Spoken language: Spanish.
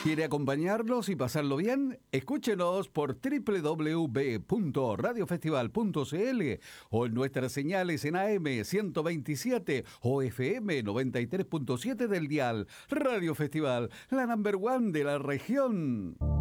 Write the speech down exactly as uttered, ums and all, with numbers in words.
¿Quiere acompañarnos y pasarlo bien? Escúchenos por doble u doble u doble u punto radio festival punto c l o en nuestras señales en A M ciento veintisiete o F M noventa y tres punto siete del dial. Radio Festival, la number one de la región.